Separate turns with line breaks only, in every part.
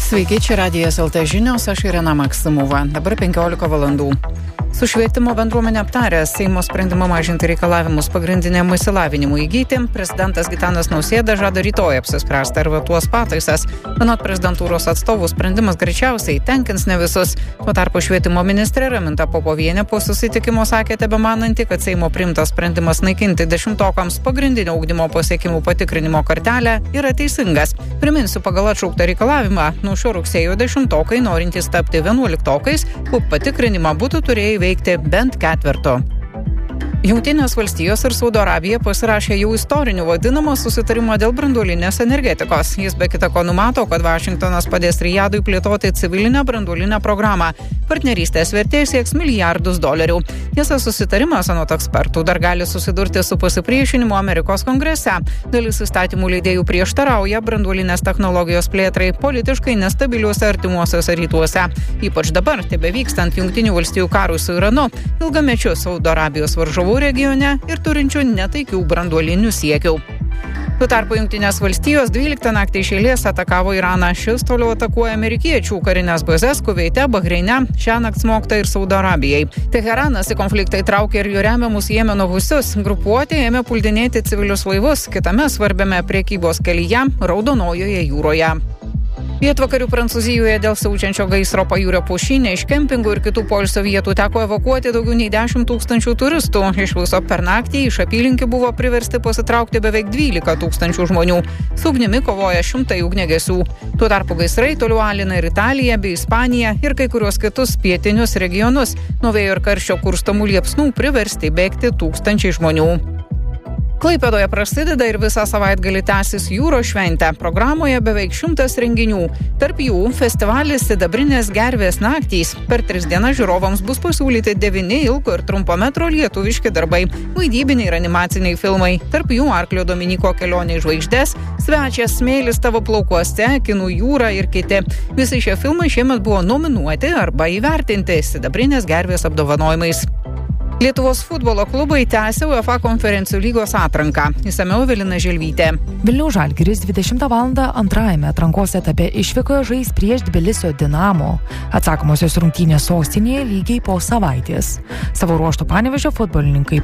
Sveiki, čia Radijas LT žinios, aš Irena Maksimova. Dabar 15 valandų. Su švietimo bendruomenė aptaręs Seimo sprendimą mažinti reikalavimus pagrindiniam išsilavinimui įgyti, prezidentas Gitanas Nausėda žada rytoj apsispręsti ar vetuos pataisas. Anot prezidentūros atstovų, sprendimas greičiausiai tenkins ne visus. Tuo tarpu švietimo ministrė Raminta Popovienė po susitikimo sakė tebemananti, kad Seimo priimtas sprendimas naikinti dešimtokams pagrindinio ugdymo pasiekimų patikrinimo kartelę yra teisingas. Priminsiu, pagal atšauktą reikalavimą, nuo šio rugsėjo dešimtokai norintys tapti 11-okais, patikrinimą būtų turėję veikti bent ketverto. Jungtinės valstijos ir Saudo Arabija pasirašė jau istorinių vadinamą susitarimą dėl branduolinės energetikos. Jis be kita ko numato, kad Vašingtonas padės Rijadui plėtoti civilinę branduolinę programą. Partnerystės vertė sieks $milijardus. Tiesa, susitarimas, anot ekspertų, dar gali susidurti su pasipriešinimu Amerikos kongrese. Dalis įstatymų leidėjų prieštarauja branduolinės technologijos plėtrai politiškai nestabiliuose artimuosiuose rytuose. Ypač dabar, tebevykstant Jungtinių valstijų karui su Iranu, ilgamečiu Saudo Arabijos varžovų regione ir turinčių netaikių branduolinių siekių. Tuo tarpu Jungtinės valstijos 12 naktį iš eilės atakavo Iraną. Šis toliau atakuoja amerikiečių karinės bazes Kuveite, Bahreine, šiąnakt smogta ir Saudo Arabijai. Teheranas į konfliktą įtraukė ir jų remiamus Jemeno husius. Grupuotė ėmė puldinėti civilius laivus kitame svarbiame prekybos kelyje Raudonojoje jūroje. Pietvakarių Prancūzijoje dėl siaučiančio gaisro pajūrio Pušyne iš kempingų ir kitų poilsio vietų teko evakuoti daugiau nei 10 000 turistų. Iš viso per naktį iš apylinkių buvo priversti pasitraukti beveik 12 000 žmonių. Su ugnimi kovoja šimtai ugniagesių. Tuo tarpu gaisrai toliau alina ir Italiją bei Ispaniją ir kai kuriuos kitus pietinius regionus. Nuo vėjo ir karščio kurstomų liepsnų priversti bėgti tūkstančiai žmonių. Klaipėdoje prasideda ir visą savaitgalį tęsis jūros šventė. Programoje beveik 100 renginių. Tarp jų festivalis Sidabrinės gervės naktys. Per 3 dienas žiūrovams bus pasiūlyti 9 ilgo ir trumpo metro lietuviški darbai, vaidybiniai ir animaciniai filmai. Tarp jų Arklio Dominiko kelionė į žvaigždes, Svečias, Smėlis tavo plaukuose, Kinų jūra ir kiti. Visi šie filmai šiemet buvo nominuoti arba įvertinti Sidabrinės gervės apdovanojimais. Lietuvos futbolo klubai tęsia UEFA konferencijų lygos atranką. Išsamiau Evelina Želvytė.
Vilniaus Žalgiris 20 val. Antrajame atrankos etape išvykoje žais prieš Tbilisio Dinamo. Atsakomosios rungtynės sostinėje lygiai po savaitės. Savo ruožtu Panevėžio futbolininkai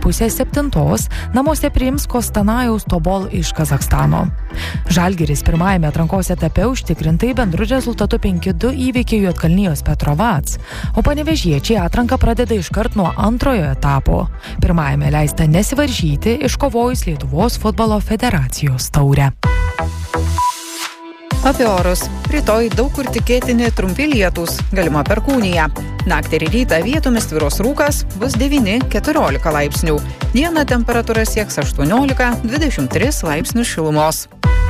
6:30 namuose priims Kostanajaus Tobol iš Kazachstano. Žalgiris pirmajame atrankos etape užtikrintai bendru rezultatu 5-2 įveikė Juodkalnijos Petrovac, o panevėžiečiai atranką pradeda iškart nuo antrojo etapo. Pirmajame leista nesivaržyti, iškovojus Lietuvos futbolo federacijos taurę.
Apie orus. Rytoj daug kur tikėtini trumpi lietūs, galima perkūnija. Naktį ir rytą vietomis tvyros rūkas, bus 9-14 laipsnių. Dieną temperatūra sieks 18-23 laipsnių šilumos.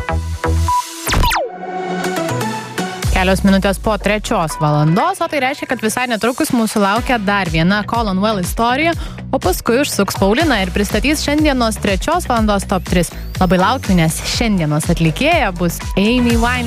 Kelios minutės po 3 valandos, o tai reiškia, kad visai netrukus mūsų laukia dar viena Colin Well istorija, o paskui užsuks Paulina ir pristatys šiandienos 3 valandos top 3. Labai laukiu, nes šiandienos atlikėja bus Amy Winehouse.